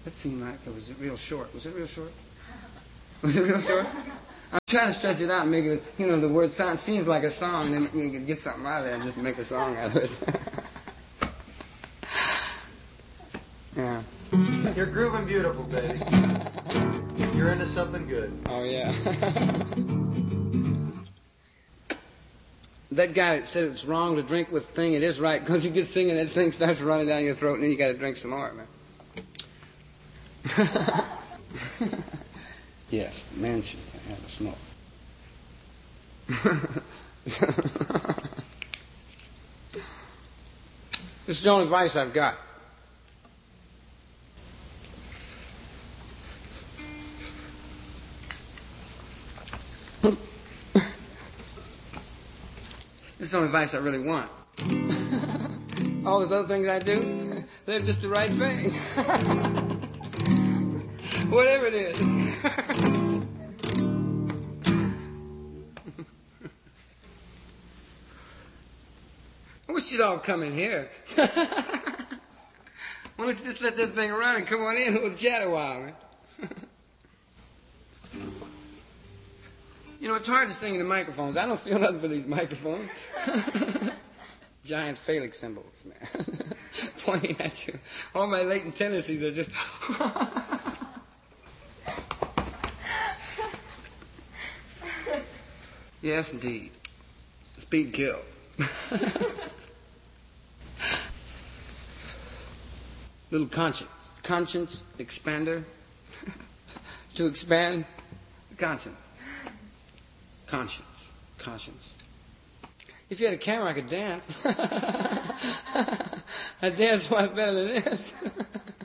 That seemed like it was real short. Was it real short? Was it real short? I'm trying to stretch it out and make it, the word sound seems like a song, and then you can get something out of there and just make a song out of it. Yeah. You're grooving beautiful, baby. You're into something good. Oh, yeah. That guy that said it's wrong to drink with thing, it is right, because you get singing, that thing starts running down your throat, and then you got to drink some more, man. Yes, man should have a smoke. This is the only advice I've got. This is the only advice I really want. All the other things I do, they're just the right thing. Whatever it is. I wish you'd all come in here. Why don't you just let that thing run and come on in and we'll chat a while, man. It's hard to sing in the microphones. I don't feel nothing for these microphones. Giant phallic symbols, man. Pointing at you. All my latent tendencies are just... Yes, indeed. Speed kills. Little conscience expander. To expand conscience. Conscience. If you had a camera, I could dance. I'd dance a lot better than this.